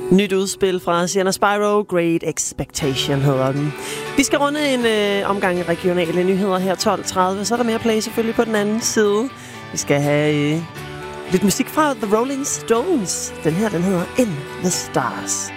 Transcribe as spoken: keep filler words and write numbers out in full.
Nyt udspil fra Sienna Spyro, Great Expectation hedder den. Vi skal runde en øh, omgang regionale nyheder her tolv tredive, så er der mere play selvfølgelig på den anden side. Vi skal have øh, lidt musik fra The Rolling Stones. Den her, den hedder In The Stars.